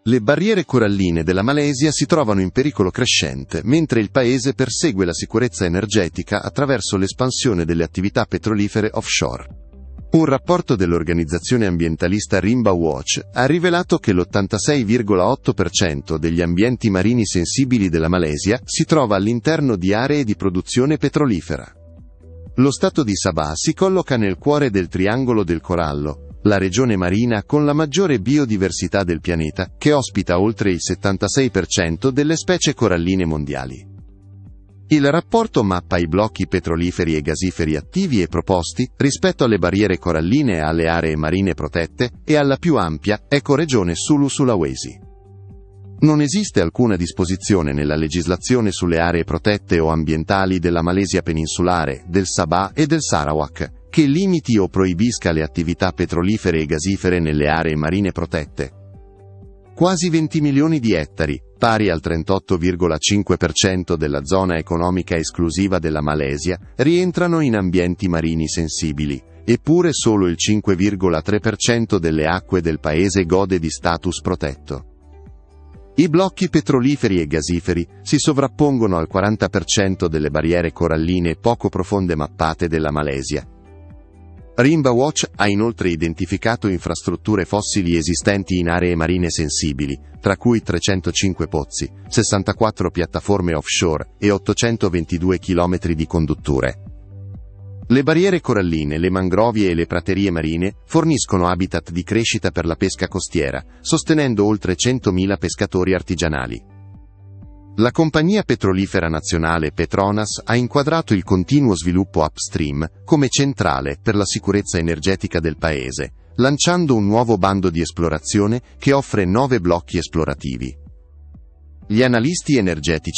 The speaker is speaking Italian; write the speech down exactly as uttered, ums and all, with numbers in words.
Le barriere coralline della Malesia si trovano in pericolo crescente, mentre il paese persegue la sicurezza energetica attraverso l'espansione delle attività petrolifere offshore. Un rapporto dell'organizzazione ambientalista Rimba Watch ha rivelato che l'ottantasei virgola otto per cento degli ambienti marini sensibili della Malesia si trova all'interno di aree di produzione petrolifera. Lo stato di Sabah si colloca nel cuore del Triangolo del Corallo, la regione marina con la maggiore biodiversità del pianeta, che ospita oltre il settantasei per cento delle specie coralline mondiali. Il rapporto mappa i blocchi petroliferi e gasiferi attivi e proposti rispetto alle barriere coralline e alle aree marine protette e alla più ampia ecoregione Sulu-Sulawesi. Non esiste alcuna disposizione nella legislazione sulle aree protette o ambientali della Malesia peninsulare, del Sabah e del Sarawak, che limiti o proibisca le attività petrolifere e gasifere nelle aree marine protette. Quasi venti milioni di ettari, pari al trentotto virgola cinque per cento della zona economica esclusiva della Malesia, rientrano in ambienti marini sensibili, eppure solo il cinque virgola tre per cento delle acque del paese gode di status protetto. I blocchi petroliferi e gasiferi si sovrappongono al quaranta per cento delle barriere coralline poco profonde mappate della Malesia. Rimba Watch ha inoltre identificato infrastrutture fossili esistenti in aree marine sensibili, tra cui trecentocinque pozzi, sessantaquattro piattaforme offshore e ottocentoventidue chilometri di condutture. Le barriere coralline, le mangrovie e le praterie marine forniscono habitat di crescita per la pesca costiera, sostenendo oltre centomila pescatori artigianali. La compagnia petrolifera nazionale Petronas ha inquadrato il continuo sviluppo upstream come centrale per la sicurezza energetica del paese, lanciando un nuovo bando di esplorazione che offre nove blocchi esplorativi. Gli analisti energetici